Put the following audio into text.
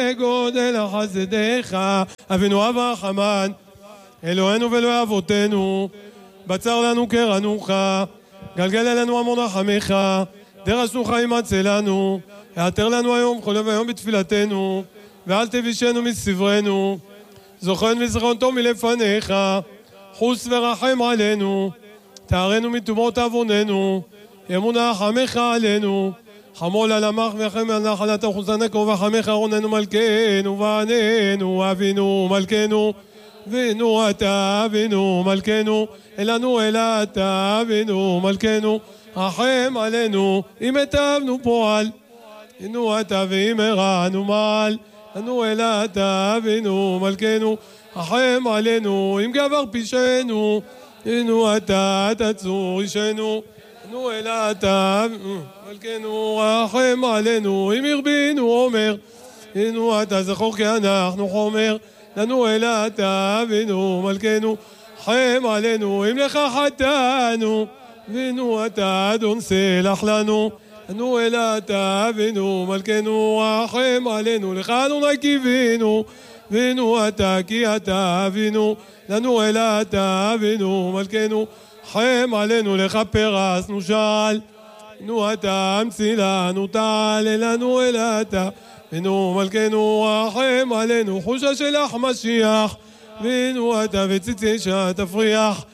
גודל חסדיך, אבינו אב הרחמן, אלוהינו ואלוהי אבותינו, בצר לנו קרנוך, גלגל אלינו המון רחמך, דרשנו חיים הצלנו, העתר לנו היום חולה והיום בתפילתנו, ואל תבישנו מסברנו, זוכרן וזכרון טוב מלפניך, חוס ורחם עלינו, תארנו מטומאות עווננו, אמונה חמך עלינו, חמול על עמך וחם על נחלת אחוזנך ובחמך ארוננו מלכנו ועננו אבינו מלכנו ואנו אתה אבינו מלכנו אלנו אלא אתה אבינו מלכנו רחם עלינו אם היטבנו פועל אנו אתה ואם הרענו מעל אנו אלא אתה אבינו מלכנו רחם עלינו אם גבר פשענו אנו אתה תצור אישנו אנו אלא אתה מלכנו רחם עלינו אם הרבינו עומר אנו אתה זכור כי אנחנו חומר לנו אלא אתה אבינו מלכנו רחם עלינו אם לך חטאנו ואנו אתה אדון סלח לנו אנו אלא אתה אבינו מלכנו רחם עלינו לך אדוני קיווינו ואנו אתה כי אתה אבינו לנו אלא אתה אבינו מלכנו רחם עלינו לך פרסנו שעל נו אתה המצילנו תעלה לנו אלא אתה ונו מלכנו רחם עלינו חושה שלך משיח ואנו אתה וציצי שתפריח